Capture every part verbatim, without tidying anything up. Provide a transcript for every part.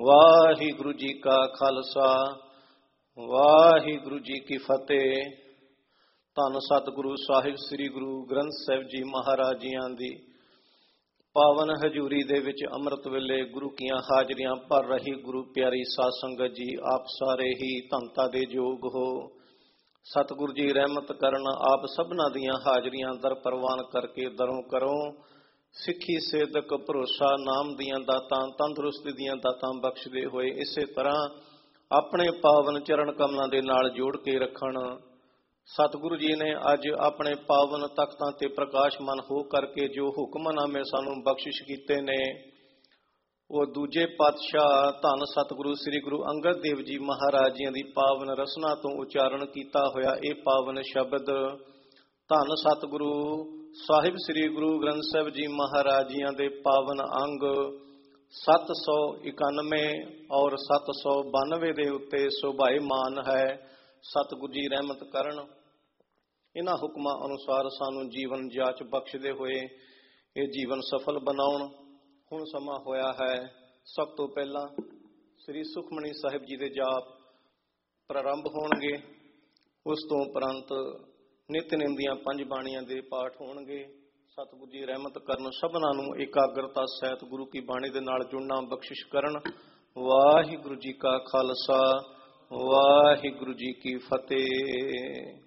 ਵਾਹਿਗੁਰੂ ਜੀ ਕਾ ਖਾਲਸਾ ਵਾਹਿਗੁਰੂ ਜੀ ਕੀ ਫਤਿਹ। ਧੰਨ ਸਤਿਗੁਰੂ ਸਾਹਿਬ ਸ੍ਰੀ ਗੁਰੂ ਗ੍ਰੰਥ ਸਾਹਿਬ ਜੀ ਮਹਾਰਾਜ ਜੀਆਂ ਦੀ ਪਾਵਨ ਹਜ਼ੂਰੀ ਦੇ ਵਿੱਚ ਅੰਮ੍ਰਿਤ ਵੇਲੇ ਗੁਰੂ ਕੀਆਂ ਹਾਜ਼ਰੀਆਂ ਭਰ ਰਹੀ ਗੁਰੂ ਪਿਆਰੀ ਸਾਧ ਸੰਗਤ ਜੀ, ਆਪ ਸਾਰੇ ਹੀ ਧੰਨਤਾ ਦੇ ਯੋਗ ਹੋ। ਸਤਿਗੁਰੂ ਜੀ ਰਹਿਮਤ ਕਰਨ, ਆਪ ਸਭਨਾਂ ਦੀਆਂ ਹਾਜ਼ਰੀਆਂ ਦਰ ਪ੍ਰਵਾਨ ਕਰਕੇ ਦਰੋਂ ਕਰੋ। ਸਿੱਖੀ ਸੇਧਕ ਭਰੋਸਾ ਨਾਮ ਦੀਆਂ ਦਾਤਾਂ, ਤੰਦਰੁਸਤੀ ਦੀਆਂ ਦਾਤਾਂ ਬਖਸ਼ਦੇ ਹੋਏ ਇਸੇ ਤਰ੍ਹਾਂ ਆਪਣੇ ਪਾਵਨ ਚਰਨ ਕਮਲਾਂ ਦੇ ਨਾਲ ਜੋੜ ਕੇ ਰੱਖਣ। ਸਤਿਗੁਰੂ ਜੀ ਨੇ ਅੱਜ ਆਪਣੇ ਪਾਵਨ ਤਖਤਾਂ ਤੇ ਪ੍ਰਕਾਸ਼ਮਾਨ ਹੋ ਕਰਕੇ ਜੋ ਹੁਕਮਨਾਮੇ ਸਾਨੂੰ ਬਖਸ਼ਿਸ਼ ਕੀਤੇ ਨੇ, ਉਹ ਦੂਜੇ ਪਾਤਸ਼ਾਹ ਧੰਨ ਸਤਿਗੁਰੂ ਸ੍ਰੀ ਗੁਰੂ ਅੰਗਦ ਦੇਵ ਜੀ ਮਹਾਰਾਜ ਜੀਆਂ ਦੀ ਪਾਵਨ ਰਸਨਾ ਤੋਂ ਉਚਾਰਨ ਕੀਤਾ ਹੋਇਆ ਇਹ ਪਾਵਨ ਸ਼ਬਦ ਧੰਨ ਸਤਿਗੁਰੂ ਸਾਹਿਬ ਸ੍ਰੀ ਗੁਰੂ ਗ੍ਰੰਥ ਸਾਹਿਬ ਜੀ ਮਹਾਰਾਜ ਜੀਆਂ ਦੇ ਪਾਵਨ ਅੰਗ ਸੱਤ ਸੌ ਇਕਾਨਵੇਂ ਔਰ ਸੱਤ ਸੌ ਬਾਨਵੇਂ ਦੇ ਉੱਤੇ ਸ਼ੋਭਾਇਮਾਨ ਹੈ। ਸਤਿਗੁਰੂ ਜੀ ਰਹਿਮਤ ਕਰਨ, ਇਹਨਾਂ ਹੁਕਮਾਂ ਅਨੁਸਾਰ ਸਾਨੂੰ ਜੀਵਨ ਜਾਚ ਬਖਸ਼ਦੇ ਹੋਏ ਇਹ ਜੀਵਨ ਸਫਲ ਬਣਾਉਣ। ਹੁਣ ਸਮਾਂ ਹੋਇਆ ਹੈ, ਸਭ ਤੋਂ ਪਹਿਲਾਂ ਸ੍ਰੀ ਸੁਖਮਨੀ ਸਾਹਿਬ ਜੀ ਦੇ ਜਾਪ ਪ੍ਰਾਰੰਭ ਹੋਣਗੇ। ਉਸ ਤੋਂ ਉਪਰੰਤ ਨਿਤਨੇਮ ਦੀਆਂ ਪੰਜ ਬਾਣੀਆਂ ਦੇ ਪਾਠ ਹੋਣਗੇ। ਸਤਿਗੁਰੂ ਜੀ ਰਹਿਮਤ ਕਰਨ, ਸਭਨਾਂ ਨੂੰ ਇਕਾਗਰਤਾ ਸਹਿਤ ਗੁਰੂ ਕੀ ਬਾਣੀ ਦੇ ਨਾਲ ਜੁੜਨਾ ਬਖਸ਼ਿਸ਼ ਕਰਨ। ਵਾਹਿਗੁਰੂ ਜੀ ਕਾ ਖਾਲਸਾ ਵਾਹਿਗੁਰੂ ਜੀ ਕੀ ਫਤਿਹ।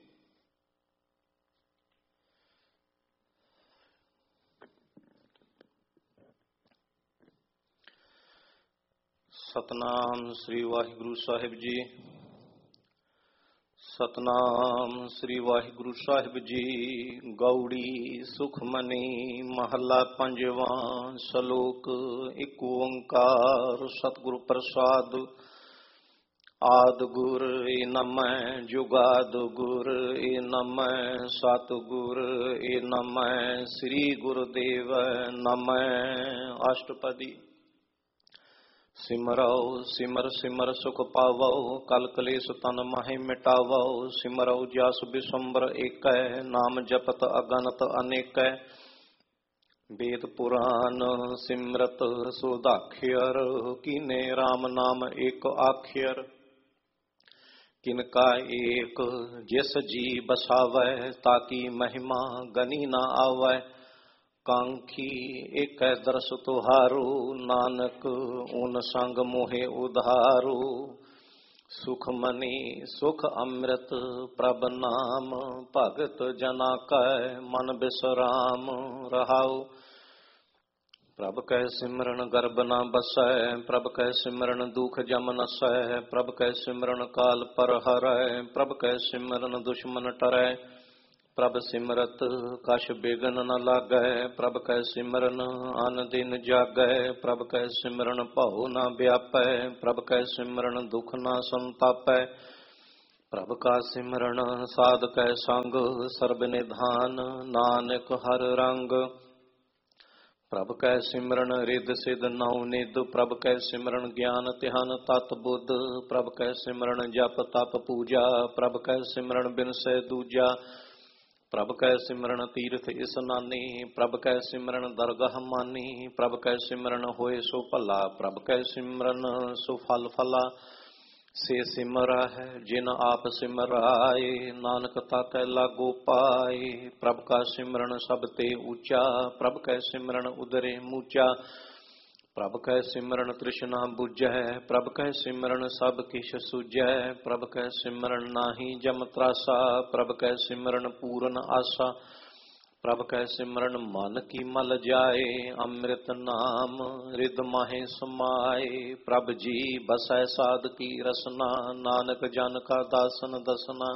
ਸਤਨਾਮ ਸ੍ਰੀ ਵਾਹਿਗੁਰੂ ਸਾਹਿਬ ਜੀ। ਸਤਨਾਮ ਸ੍ਰੀ ਵਾਹਿਗੁਰੂ ਸਾਹਿਬ ਜੀ। ਗੌੜੀ ਸੁਖਮਨੀ ਮਹੱਲਾ ਪੰਜਵਾਂ। ਸ਼ਲੋਕ ਇੱਕ ਓੰਕਾਰ ਸਤਿਗੁਰੂ ਪ੍ਰਸਾਦ। ਆਦਿ ਗੁਰ ਏ ਨਮੈ, ਜੁਗਾਦ ਗੁਰ ਏ ਨਮੈ, ਸਤਿਗੁਰ ਏ ਨਮੈ, ਸ੍ਰੀ ਗੁਰਦੇਵ ਨਮੈ। ਅਸ਼ਟਪਦੀ। ਸਿਮਰਉ ਸਿਮਰ ਸਿਮਰ ਸੁਖ ਪਾਵਉ, ਕਲ ਕਲੇਸ਼ ਤਨ ਮਾਹਿ ਮਿਟਾਵਉ। ਸਿਮਰਉ ਜਸ ਬਿਸੰਬਰ ਏਕੈ, ਨਾਮ ਜਪਤ ਅਗਨਤ ਅਨੇਕੈ। ਵੇਦ ਪੁਰਾਨ ਸਿਮਰਤ ਸੁਦਾਖਿਅਰ, ਕੀਨੇ ਰਾਮ ਨਾਮ ਏਕ ਆਖਿਅਰ। ਕਿਨਕਾ ਏਕ ਜਿਸ ਜੀ ਬਸਾਵੈ, ਤਾਕੀ ਮਹਿਮਾ ਗਨੀ ਨਾ ਆਵੈ। ਕਾਂਖੀ ਏਕੈ ਦਰਸ ਤੁਹਾਰੂ, ਨਾਨਕ ਓਨ ਸੰਗ ਮੋਹਿ ਉਧਾਰੂ। ਸੁਖਮਨੀ ਸੁਖ ਅੰਮ੍ਰਿਤ ਪ੍ਰਭ ਨਾਮ, ਭਗਤ ਜਨਾ ਕੈ ਮਨ ਬਿਸਰਾਮ ਰਹਾਉ। ਪ੍ਰਭ ਕੈ ਸਿਮਰਨ ਗਰਬ ਨਾ ਬਸੈ, ਪ੍ਰਭ ਕੈ ਸਿਮਰਨ ਦੁਖ ਜਮ ਨਸੈ। ਪ੍ਰਭ ਕੈ ਸਿਮਰਨ ਕਾਲ ਪਰ ਹਰੈ, ਪ੍ਰਭ ਕੈ ਸਿਮਰਨ ਦੁਸ਼ਮਨ ਟਰੈ। ਪ੍ਰਭ ਸਿਮਰਤ ਕਛ ਬਿਗਨ ਨ ਲਾਗੈ, ਪ੍ਰਭ ਕੈ ਸਿਮਰਨ ਅਨ ਦਿਨ ਜਾਗੈ। ਪ੍ਰਭ ਕੈ ਸਿਮਰਨ ਭਉ ਨ ਵਿਆਪੈ, ਪ੍ਰਭ ਕੈ ਸਿਮਰਨ ਦੁਖ ਨ ਸੰਤਾਪੈ। ਪ੍ਰਭ ਕਾ ਸਿਮਰਨ ਸਾਧ ਕੈ ਸੰਗ, ਸਰਬ ਨਿਧਾਨ ਨਾਨਕ ਹਰ ਰੰਗ। ਪ੍ਰਭ ਕੈ ਸਿਮਰਨ ਰਿੱਧ ਸਿਧ ਨਉ ਨਿਧ, ਪ੍ਰਭ ਕੈ ਸਿਮਰਨ ਗਿਆਨ ਧਿਆਨ ਤਤ ਬੁੱਧ। ਪ੍ਰਭ ਕੈ ਸਿਮਰਨ ਜਪ ਤਪ ਪੂਜਾ, ਪ੍ਰਭ ਕੈ ਸਿਮਰਨ ਬਿਨਸੈ ਦੂਜਾ। ਪ੍ਰਭ ਕੈ ਸਿਮਰਨ ਤੀਰਥ ਇਸਨਾਨੀ, ਪ੍ਰਭ ਕੈ ਸਿਮਰਨ ਦਰਗਾਹ ਮਾਨੀ। ਪ੍ਰਭ ਕੈ ਸਿਮਰਨ ਹੋਏ ਸੋ ਭਲਾ, ਪ੍ਰਭ ਕੈ ਸਿਮਰਨ ਸੋ ਫਲ ਫਲਾ। ਸੇ ਸਿਮਰਾ ਹੈ ਜਿਨ ਆਪ ਸਿਮਰਾਏ, ਨਾਨਕ ਤਾਕੈ ਲਾਗੋ ਪਾਏ। ਪ੍ਰਭ ਕਾ ਸਿਮਰਨ ਸਭ ਤੇ ਉੱਚਾ, ਪ੍ਰਭ ਕੈ ਸਿਮਰਨ ਉਦਰੇ ਮੂਚਾ। ਪ੍ਰਭ ਕੈ ਸਿਮਰਨ ਤ੍ਰਿਸ਼ਨਾ ਬੁਝੈ, ਪ੍ਰਭ ਕੈ ਸਿਮਰਨ ਸਭ ਕਿਛ ਸੁਝੈ। ਪ੍ਰਭ ਕੈ ਸਿਮਰਨ ਨਾਹੀ ਜਮ ਤਰਾਸਾ, ਪ੍ਰਭ ਕੈ ਸਿਮਰਨ ਪੂਰਨ ਆਸਾ। ਪ੍ਰਭ ਕੈ ਸਿਮਰਨ ਮਨ ਕੀ ਮਲ ਜਾਏ, ਅੰਮ੍ਰਿਤ ਨਾਮ ਰਿਦ ਮਾਹੇ ਸਮਾਏ। ਪ੍ਰਭ ਜੀ ਬਸੈ ਸਾਧ ਕੀ ਰਸਨਾ, ਨਾਨਕ ਜਨ ਕਾ ਦਾਸਨ ਦਸਨਾ।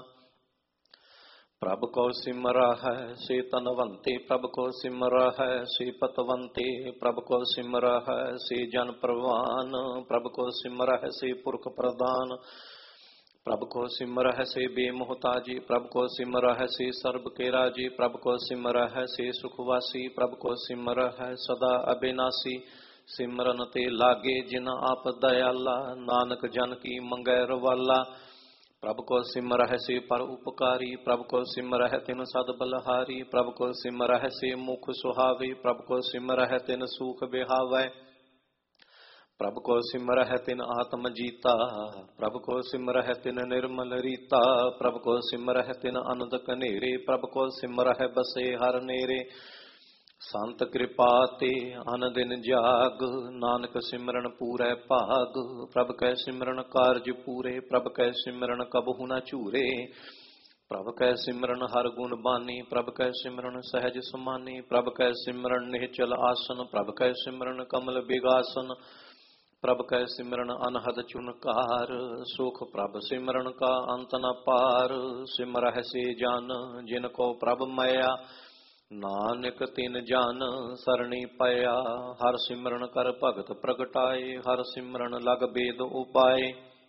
ਪ੍ਰਭ ਕੋ ਸਿਮਰਾ ਹੈ ਸੇ ਤਨਵੰਤੇ, ਪ੍ਰਭ ਕੋ ਸਿਮਰਾ ਹੈ ਸੇ ਪਤਵੰਤੇ। ਪ੍ਰਭ ਕੋ ਸਿਮਰਾ ਹੈ ਸੇ ਜਨ ਪ੍ਰਵਾਨ, ਪ੍ਰਭ ਕੋ ਸਿਮਰਾ ਹੈ ਸੇ ਪੁਰਖ ਪ੍ਰਦਾਨ। ਪ੍ਰਭ ਕੋ ਸਿਮਰਾ ਹੈ ਸੇ ਬੇਮੋਹਤਾਜੀ, ਪ੍ਰਭ ਕੋ ਸਿਮਰਾ ਹੈ ਸੇ ਸਰਬ ਕੇ ਰਾਜੀ। ਪ੍ਰਭ ਕੋ ਸਿਮਰਾ ਹੈ ਸੇ ਸੁਖਵਾਸੀ, ਪ੍ਰਭ ਕੋ ਸਿਮਰਾ ਹੈ ਸਦਾ ਅਬਿਨਾਸੀ। ਸਿਮਰਨ ਤੇ ਲਾਗੇ ਜਿਨ ਆਪ ਦਇਆਲਾ, ਨਾਨਕ ਜਨ ਕੀ ਮੰਗੈ ਰਵਾਲਾ। ਪ੍ਰਭ ਕੋ ਸਿਮਰਹਿ ਸੇ ਪਰ ਉਪਕਾਰੀ, ਪ੍ਰਭ ਕੋ ਸਿਮਰਹਿ ਤਿਨ ਸਦ ਬਲਹਾਰੀ। ਪ੍ਰਭ ਕੋ ਸਿਮਰਹਿ ਸੇ ਮੁਖ ਸੁਹਾਵੇ, ਪ੍ਰਭ ਕੋ ਸਿਮਰਹਿ ਤਿਨ ਸੂਖ ਬਿਹਾਵੈ। प्रभ को सिमरह तिन आत्म जीता, प्रभ को सिमरह तिन निर्मल रीता, प्रभ को सिमरह तिन अनंत कनेरे, प्रभ को सिमरह बसे हर नेरे। संत कृपा ते अन दिन जाग, नानक सिमरन पूरै भाग, प्रभ कै सिमरन कारज पूरे, प्रभ कै सिमरन कबहु न चूरे। प्रभ कै सिमरन हर गुण बानी, प्रभ कै सिमरन सहज समानी, प्रभ कै सिमरन निहचल आसन, प्रभ कै सिमरन कमल बिगासन, प्रभ कै सिमरन अनहद चुनकार, सुख प्रभ सिमरन का अंत न पार। सिमरह से जान जिनको प्रभ मया, नानक तिन जान सरणी पया। हर सिमरन कर भगत प्रगटाए, हर सिमरन लग बेद उपाय।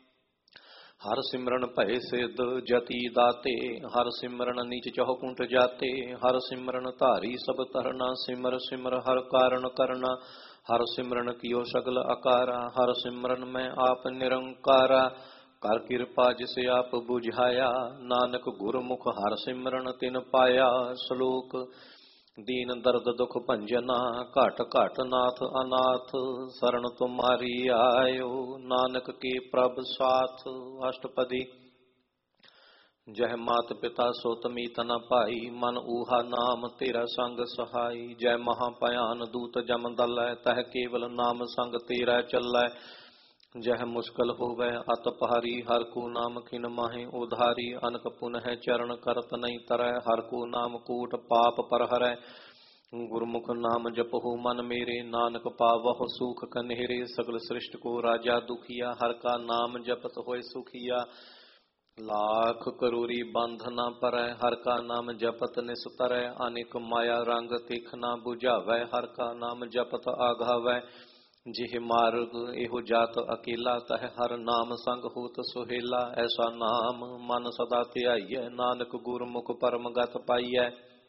हर सिमरन भय सिद्ध जति दाते, हर सिमरन नीच चौकुंठ जाते। हर सिमरन धारी सब तरना, सिमर सिमर हर कारण करना। हर सिमरन कियो सगल अकारा, हर सिमरन में आप निरंकारा। कर कृपा जिसे आप बुझाया, नानक गुरमुख हर सिमरन तिन पाया। श्लोक दीन दर्द दुख भंजना, घट घट नाथ अनाथ। शरण तुम्हारी आयो, नानक के प्रभ साथ। अष्टपदी। जह मात पिता सो तमीत न पाई, मन ऊहा नाम तेरा संग सहाई। जय महाभयान दूत जम दलै, तह केवल नाम संग तेरा चलै। जह मुश्किल होवै अत पहारी, हर को नाम खिन माहे उधारी। अनक पुनः चरण करत नहीं तरै, हर को नाम कूट पाप पर हरै। गुरमुख नाम जपहु मन मेरे, नानक पावहु सुख कनेरे। सगल सृष्टि को राजा दुखिया, हर का नाम जपत होय सुखिया। लाख करोरी बंध न परै, हर का नाम जपत निस्तरै। अनेक माया रंग तिख न बुझावै, हर का नाम जपत आघावै। जिह मार्ग एहो जात अकेला, तह हर नाम संग होत सुहेला। ऐसा नाम मन सदा ध्याइयै, नानक गुरमुख परम गत पाइयै।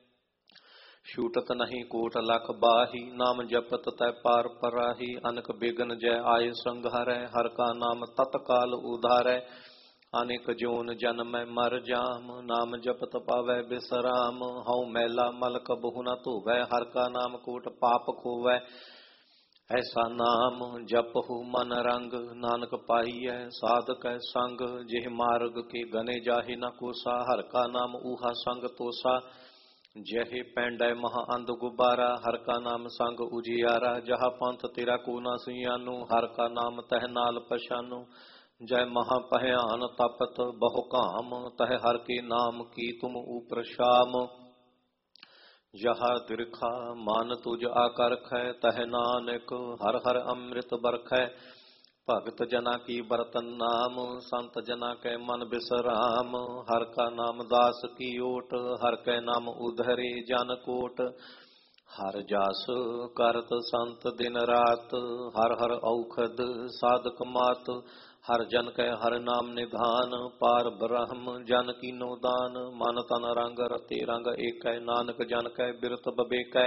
छूटत नहीं कोट लख बाही, नाम जपत तै पार पराही। अनक बिघन जय आय संघारै, हर का नाम तत्काल उधारै। अनेक जोन जन्म मर जाम, नाम जपत पावै बिसराम। हऊँ मैला मल कबहु न धोवै, हर का नाम कोट पाप खोवै। ऐसा नाम जपहु मन रंग, नानक पाइयै साधक संग। जिह मार्ग के गने जाहि न कोसा, हर का नाम ऊहा संग तोसा। जहे पैंडै महा अंध गुबारा, हर का नाम संग उजियारा। जहा पंथ तेरा को न सुयानु, हर का नाम तह नाल पछानु। जय महाभयान तपत बहु काम, तह हर के नाम की तुम ऊपर शाम। जहा तिरखा मान तुझ आकर खै, तह नानक हर हर अमृत बरखै। भगत जना की बरतन नाम, संत जना के मन बिसराम। हर का नाम दास की ओट, हर के नाम उधरे जन कोट। हर जास करत संत दिन रात, हर हर औखद साधक मात। हर जन कै हर नाम निधान, पार ब्रह्म जन कीनो दान। मन तन रंग रते रंग एकै, नानक जन कै बिरत बबेकै।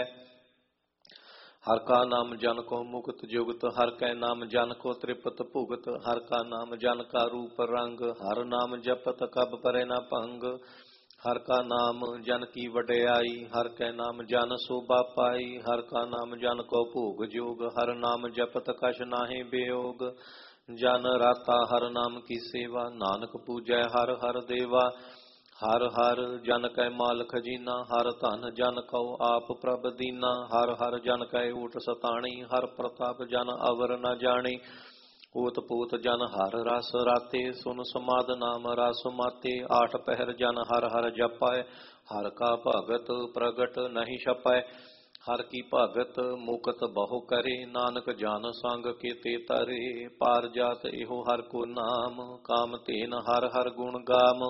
हर का नाम जन को मुक्त जुगत, हर कै नाम जन को त्रिपत भुगत। हर का नाम जन का रूप रंग, हर नाम जपत कब परै न भंग। हर का नाम जन की वड्याई, हर कै नाम जन शोभा पाई। हर का नाम जन को भोग जोग, हर नाम जपत कछ नाहि वियोग। जन राता हर नाम की सेवा, नानक पूजै हर हर देवा। हर हर जन कै माल खजीना, हर धन जन कौ आप प्रभ दीना। हर हर जन कै ऊट सताणी, हर प्रताप जन अवर न जानी। ओत पोत जन हर रस राते, सुन समाद नाम रस माते। आठ पहर जन हर हर जपाए, हर का भगत प्रगट नहीं छपाए। हर की भगत मुकत बहु करे, नानक जान संग केते तरे। पार जात एहो हर को नाम, काम तेन हर हर गुण गाम।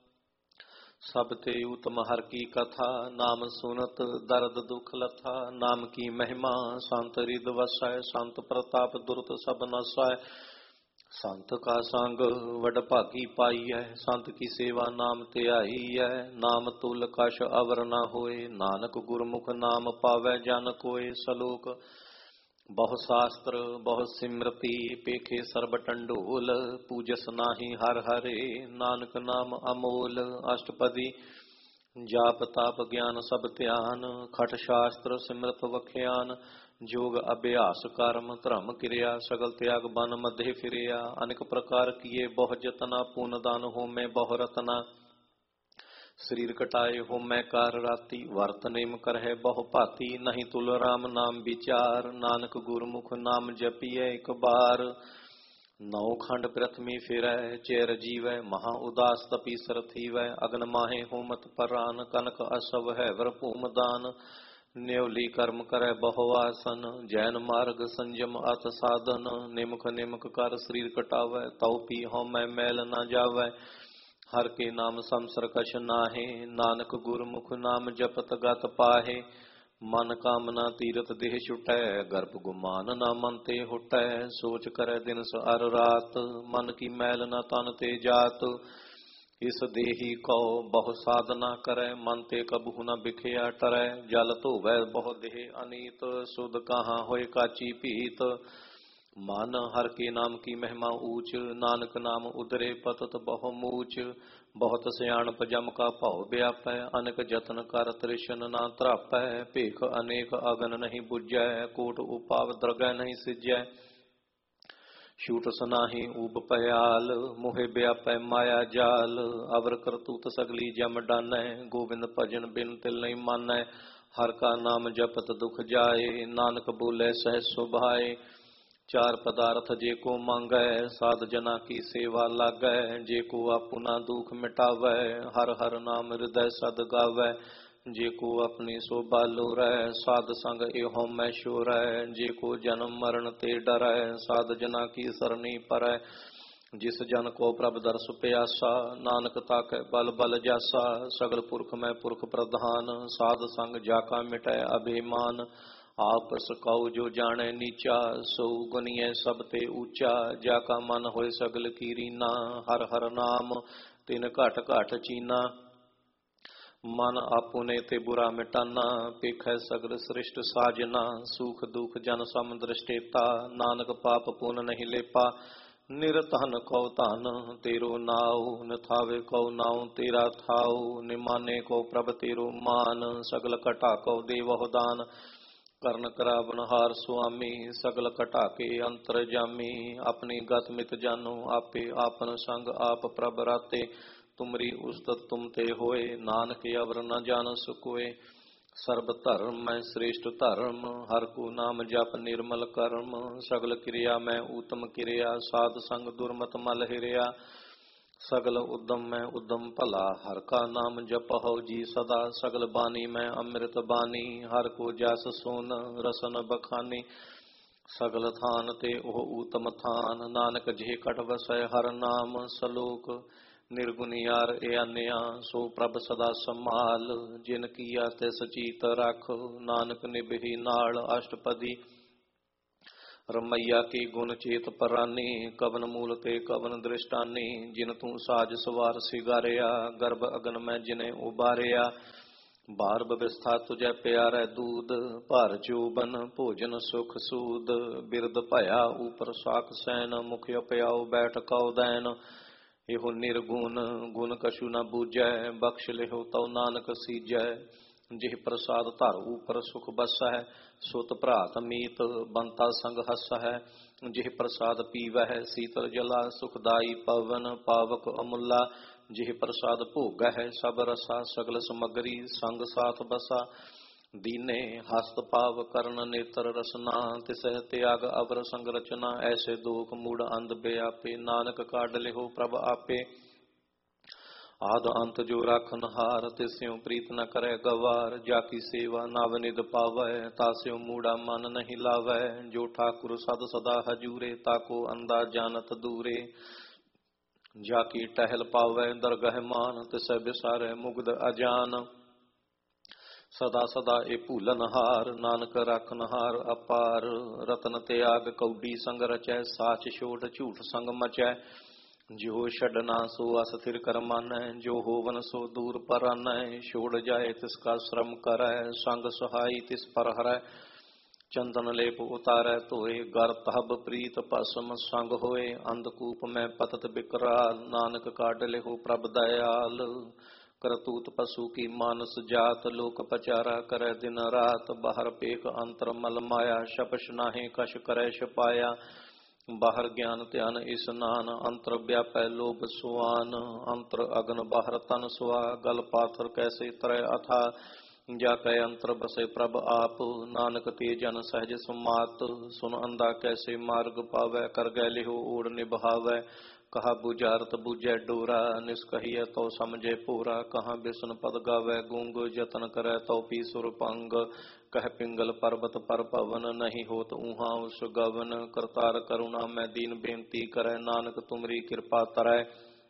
सब ते उत्तम हर की कथा, नाम सुनत दर्द दुख लथा। नाम की महिमा संत हृद वसै, संत प्रताप दुरत सब नसै। संत का संग वड भागी पाई है, संत की सेवा नाम त्याई है। नाम तुल कछ अवर न होए, नानक गुरमुख नाम पावै जन कोय। सलोक बहु शास्त्र बहु सिमरति, पेखे सर्ब टंडोल। पूजस नाही हर हरे, नानक नाम अमोल। अष्टपदी। जाप ताप ज्ञान सब ध्यान, खट शास्त्र सिमरत वख्यान। जोग अभ्यास कर्म धर्म क्रिया सगल त्याग बन मध्य फिरिया। अनेक प्रकार किए बहु जतना पुन दान होमै बहु रतना। शरीर कटाए होमै कार राती वर्त नेम करहै बहु भाती। नहीं तुल राम नाम विचार नानक गुरमुख नाम जपिए एक बार। नौ खंड प्रथमी फिरै चेर जीवै महा उदास तपी सर थीवै। अग्न माहे होमत परान कनक असव है वर भूम दान। न्योली कर्म करे बहु आसन जैन मार्ग संयम अत साधन। निमक निमक कर शरीर कटावै तौ पी होमै मैल न जावै। हर के नाम संसर कछ नाहे नानक गुरमुख नाम जपत गत पाहे। मन कामना तीरथ देह छुटै गर्भ गुमान न मन ते हुटै। सोच करे दिन अर रात मन की मैल न तन ते जात। इस देही को बहु साधना करे मन ते कबहु न बिखया टरै। जल धोवै बहु देह अनीत सुध कहाँ होए काची पीत। मन हर के नाम की महिमा ऊंच नानक नाम उदरे पतत बहु मूच। बहुत सियाणप जम का भव व्यापै अनेक जतन कर तृष्ण ना त्रापै। भेख अनेक अगन नहीं बुझै कोट उपाव दरगह नहीं सिजै। छूट सनाही ऊब पयाल मोहे व्यापै माया जाल। अवर करतूत सगली जम डानै गोविंद भजन बिन तिल नहीं मानै। हर का नाम जपत दुख जाए नानक बोले सह सुभाए। चार पदार्थ जे को मांगै साध जना की सेवा लागै। जे को आपुना दुख मिटावै हर हर नाम हृदय सद गावै। जे को अपनी शोभा लोरै साध संग एहो मैं शोरै। जे को जन्म मरण ते डरै साध जना की सरनी परै। जिस जन को प्रभ दर्श प्यासा नानक ताकै बल बल जासा। सगल पुरख में पुरख प्रधान साध संग जाका मिटै अभिमान। आप सकाऊ जो जाने नीचा सो गुनिए सब ते ऊंचा। जाका मन होए सगल की रीना हर हर नाम तिन घट घट चीना। मन आपुने ते बुरा मिटाना पेखै सगल सृष्ट साजना। सुख दुख जन सम दृष्टेता नानक पाप पुन नहीं लेपा। निरतन कौ धन तेरो नाव निथावे कौ नाव तेरा थाव। निमाने को प्रभ तेरो मान सगल कटा कौ देवहु दान। कर्ण करावन हार स्वामी सगल कटा के अंतर जामी। अपनी गत मित जानो आपे आपन संग आप प्रभ राते। तुमरी उस्तत तुम ते होए नानक अवर न जान सुकोए। सर्ब धर्म मैं श्रेष्ठ धर्म हर को नाम जप निर्मल कर्म। सगल क्रिया मैं उत्तम क्रिया साध संग दुर्मत मल हिरिया। सगल उद्यम मैं उद्यम भला हर का नाम जपहु जी सदा। सगल बानी मैं अमृत बानी हर को जस सोन रसन बखानी। सगल थान ते ओह उत्तम थान नानक जे कट वसै हर नाम। सलोक निर्गुनियार एनिया सो प्रभ सदा संभाल। जिन किया ते सचीत रख नानक निभि नाल अष्टपदी। रमैया के गुण चेत परानी कवन मूल ते कवन दृष्टानी। जिन तू साज सवार सिगारिया गर्भ अगन में जिने उबारिया। बार व्यवस्था तुझे प्यारे दूध भर जोबन भोजन सुख सूद। बिरद भया ऊपर साख सैन मुख प्याओ बैठ कौ दैन। एहो निर्गुण गुण कछु न बूझै बख्श लेहो तौ नानक सीजै। जिह प्रसाद धर ऊपर सुख बसै सुत भ्रात मीत बंता संग हसै। जिह प्रसाद पीवै शीतल जला सुखदाई पवन पावक अमुला। जिह प्रसाद भोगै सब रसा सगल समगरी संग साथ बसा। दीने हस्त पाव करण नेत्र रसना तिसह त्याग अवर संग रचना। ऐसे दोख मूड अंध व्यापे नानक काढ लेहो प्रभ आपे। आद अंत जो राखन हार तिस्यों प्रीत न करे गवार। जाकी सेवा नाव निध पावै तास्यों मूढ़ा मन नहीं लावै। जो ठाकुर सद सदा हजूरे ताको अंदा जानत दूरे। जाकी टहल पावै दरगह मान तिसह बिसारै मुग्ध अजान। सदा सदा ए भूलन हार नानक राखन हार अपार। रतन त्याग कौडी संग रचै साच छोट झूठ संग मचै। जो छड़ना सो अस्थिर कर मानै जो होवन सो दूर परानै। छोड़ जाए तिसका श्रम करै संग सहाई तिस पर हरै। चंदन लेप उतारै धोए गर तहब प्रीत भस्म संग होए। अंधकूप में पतत बिकराल नानक काढ लेहो प्रभ दयाल। करतूत पशु की मानस जात, लोक पचारा करे दिन रात। बाहर पेख अंतर मल माया, शपश नाहि कश करे छपाया। बाहर ज्ञान ध्यान स्नान, अंतर व्यापै लोभ सुआन। अंतर अगन बाहर तन सुआ, गल पाथर कैसे तरय अथा। जाकै अंतर बसे प्रभ आप, नानक ते जन सहज सुमात। सुन अंधा कैसे मार्ग पावै, कर गै लिहो ओढ़ निभावै। कहा बुझारत बूझै डोरा, निष्कहिय तो समझे पूरा। कहाँ बिसन पद गावै गूंग, जतन करै तो पी सुर पंग। कह पिंगल पर्वत पर पवन, नहीं होत ऊहा उस गवन। करतार करुणा मैं दीन बेनती करै, नानक तुमरी कृपा तरै।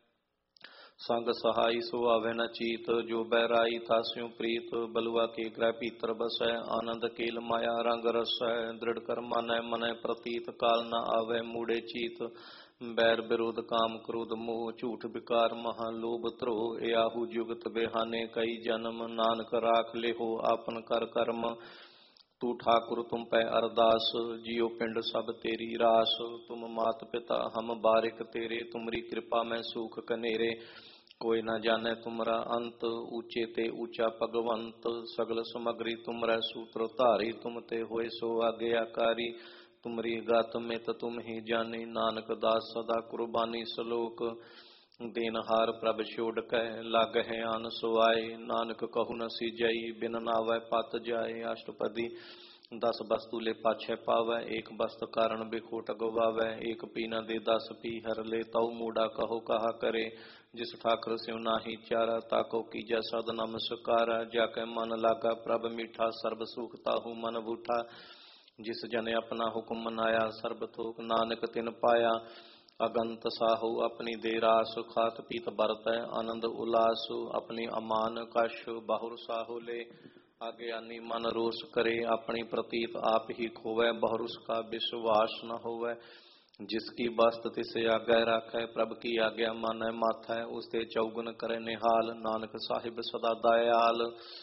संग सहाई सो आवे न चीत, जो बैराई तास्यों प्रीत। बलुआ के ग्रह भीतर बसै, आनंद केल माया रंग रसै। दृढ़ कर मानै मनै प्रतीत, काल न आवे मूढ़े चीत। बैर विरोध काम क्रोध मोह, झूठ विकार महालोभ द्रोह। याहू जुगत बेहाने कई जन्म, नानक राख लेहो आपन कर कर्म। तू ठाकुर तुम पै अरदास, जियो पिंड सब तेरी रास। तुम मात पिता हम बारिक तेरे, तुमरी कृपा में सूख कनेरे। कोई न जाने तुमरा अंत, ऊंचे ते ऊंचा भगवंत। सगल समग्री तुमरै सूत्र धारी, तुम ते होए सो आज्ञाकारी। तुमरी गात मित तुम ही जानी, नानक दास सदा कुर्बानी। सलोक देनहार प्रभ छोड़ कह, लागह आन सुआए। नानक कहु न सीजई, बिन नावै पत जाए। अष्टपदी दस वस्तु ले पाछे पावै, एक वस्तु कारण बिखोट गवावै। एक पी न दे दस पी, हर ले तऊ मूढ़ा कहो कहा करे। जिस ठाकुर स्यों नाहि चारा, ताको कीजै सद नमस्कारा। जाकै मन लागा प्रभ मीठा, सर्ब सुख ताहू मन बूठा। जिस जन अपना हुक्म मनाया, सर्ब थोक नानक तिन पाया। अगंत साहू अपनी दे रास, खात पीत बरतै आनंद उलास। अपनी अमान कश बाहुर साहू ले, आज्ञानी मन रोष करे। अपनी प्रतीत आप ही खोवै, बहुरुष का विश्वास न होवै। जिसकी बस्त तिस आज्ञा राखै, प्रभ की आज्ञा मानै माथै। उसते चौगुन करे निहाल, नानक साहिब सदा दयाल।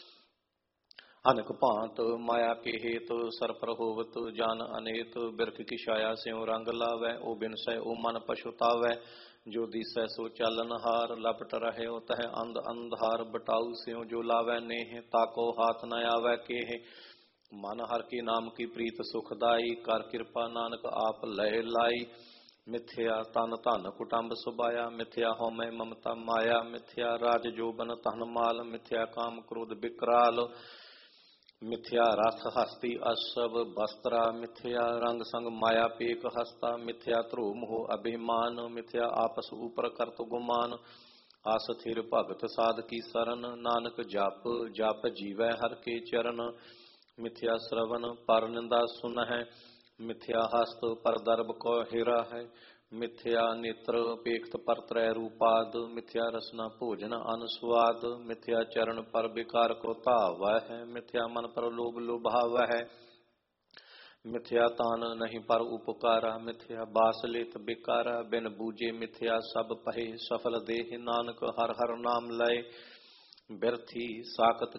अनक भांत माया के हेत, सर पर होवत जान अनेत। बिरख की छाया स्यों रंग लावै, ओ बिनसै ओ मन पछुतावै। जो दिसै सो चालन हार, लपट रहे तह अंध अंधार। बटाऊ स्यों जो लावै नेह, ताको हाथ न आवै केह। मन हर के नाम की प्रीत सुखदाई, कर कृपा नानक आप लय लाई। मिथ्या तन धन कुटुंब सुबाया, मिथ्या होमै ममता माया। मिथ्या राज जोबन तन माल, मिथ्या काम क्रोध विकराल। मिथ्या रथ हस्ती अशब वस्त्रा, मिथ्या रंग संग माया पेक हस्ता। मिथ्या ध्रुव मोह अभिमान, मिथ्या आपस ऊपर करत गुमान। आस थिर भगत साध की सरन, नानक जप जप जीवै हर के चरण। मिथ्या श्रवण पर निंदा सुन है, मिथ्या हस्त पर दर्भ को हेरा है। मिथ्या नेत्र पेखत पर त्रै रूपाद, मिथ्या रसना भोजन अनुस्वाद। मिथ्या चरण पर विकार को धावा है, मिथ्या मन पर लोभ लुभावा है। मिथ्या तान नहीं पर उपकारा, मिथ्या बास लेत बिकारा। बिन बूझे मिथ्या सब पहे, सफल देह नानक हर हर नाम लय। बिरथी साकत